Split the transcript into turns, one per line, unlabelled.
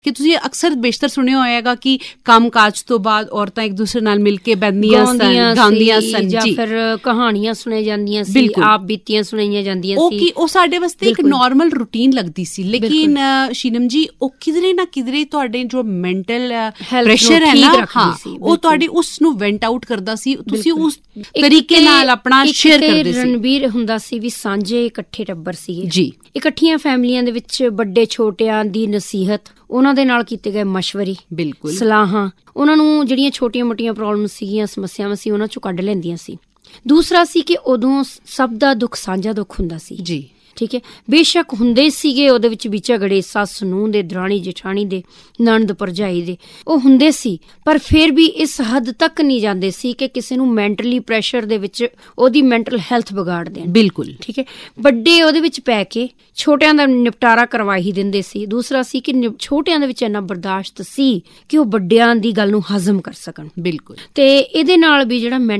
ਕਿ ਤੁਸੀਂ ਅਕਸਰ ਬੇਸ਼ਤਰ ਸੁਣਿਆ ਹੋਏਗਾ ਕਿ ਕੰਮ ਕਾਜ ਤੋਂ ਬਾਅਦ ਔਰਤਾਂ ਇੱਕ ਦੂਸਰੇ ਨਾਲ ਮਿਲ ਕੇ ਬੈਠਦੀਆਂ ਸਨ, ਗਾਉਂਦੀਆਂ ਸਨ,
ਜਾਂ ਫਿਰ ਕਹਾਣੀਆਂ ਸੁਣਾਈਆਂ ਜਾਂਦੀਆਂ ਸੀ, ਆਪ ਬੀਤੀਆਂ ਸੁਣਾਈਆਂ ਜਾਂਦੀਆਂ ਸੀ।
ਉਹ ਸਾਡੇ ਵਾਸਤੇ ਇੱਕ ਨਾਰਮਲ ਰੂਟੀਨ ਲੱਗਦੀ ਸੀ। ਲੇਕਿਨ ਸ਼ੀਨਮ ਜੀ, ਉਹ ਕਿਧਰੇ ਨਾ ਕਿਧਰੇ ਤੁਹਾਡੇ ਜੋ ਮੈਂਟਲ ਪ੍ਰੈਸ਼ਰ ਹੈ ਨਾ, ਹਾਂ, ਉਹ ਤੁਹਾਡੇ ਉਸ ਨੂੰ ਵੈਂਟ ਆਊਟ ਕਰਦਾ ਸੀ। ਤੁਸੀਂ ਉਸ ਤਰੀਕੇ ਨਾਲ ਆਪਣਾ ਸ਼ੇਅਰ ਕਰਦੇ ਸੀ।
ਰਣਬੀਰ ਹੁੰਦਾ ਸੀ ਵੀ ਸਾਂਝੇ ਇਕੱਠੇ ਟੱਬਰ ਸੀਗੇ
ਜੀ,
ਇਕੱਠੀਆਂ ਫੈਮਲੀਆਂ ਦੇ ਵਿੱਚ ਵੱਡੇ ਛੋਟਿਆਂ ਦੀ ਨਸੀਹਤ, ਉਹਨਾਂ ਦੇ ਨਾਲ ਕੀਤੇ ਗਏ ਮਸ਼ਵਰੇ,
ਬਿਲਕੁਲ
ਸਲਾਹਾਂ, ਉਹਨਾਂ ਨੂੰ ਜਿਹੜੀਆਂ ਛੋਟੀਆਂ ਮੋਟੀਆਂ ਪ੍ਰੋਬਲਮ ਸੀਗੀਆਂ, ਸਮੱਸਿਆਵਾਂ ਸੀ, ਉਹਨਾਂ ਚੋਂ ਕੱਢ ਲੈਂਦੀਆਂ ਸੀ। ਦੂਸਰਾ ਸੀ ਕਿ ਉਦੋਂ ਸਭ ਦਾ ਦੁੱਖ ਸਾਂਝਾ ਦੁੱਖ ਹੁੰਦਾ ਸੀ
ਜੀ,
ਠੀਕ ਹੈ। ਬੇਸ਼ੱਕ ਹੁੰਦੇ ਸੀਗੇ ਉਹਦੇ ਵਿੱਚ ਵੀ ਝਗੜੇ, ਸੱਸ ਨੂੰਹ ਦੇ, ਦਰਾਣੀ ਜਠਾਣੀ ਦੇ, ਨਣਦ ਭਰਜਾਈ ਦੇ, ਉਹ ਹੁੰਦੇ ਸੀ, ਪਰ ਫਿਰ ਵੀ ਇਸ ਹੱਦ ਤੱਕ ਨਹੀਂ ਜਾਂਦੇ ਸੀ ਕਿ ਕਿਸੇ ਨੂੰ ਮੈਂਟਲੀ ਪ੍ਰੈਸ਼ਰ ਦੇ ਵਿੱਚ ਉਹਦੀ ਮੈਂਟਲ ਹੈਲਥ ਵਿਗਾੜ ਦੇਣ।
ਬਿਲਕੁਲ
ਠੀਕ ਹੈ। ਵੱਡੇ ਉਹਦੇ ਵਿੱਚ ਪੈ ਕੇ ਛੋਟਿਆਂ ਦਾ ਨਿਪਟਾਰਾ ਕਰਵਾ ਹੀ ਦਿੰਦੇ ਸੀ। ਦੂਸਰਾ ਸੀ ਕਿ ਛੋਟਿਆਂ ਦੇ ਵਿੱਚ ਇੰਨਾ ਬਰਦਾਸ਼ਤ ਸੀ ਕਿ ਉਹ ਵੱਡਿਆਂ ਦੀ ਗੱਲ ਨੂੰ ਹਜ਼ਮ ਕਰ ਸਕਣ।
ਬਿਲਕੁਲ।
ਤੇ ਇਹਦੇ ਨਾਲ ਵੀ ਜਿਹੜਾ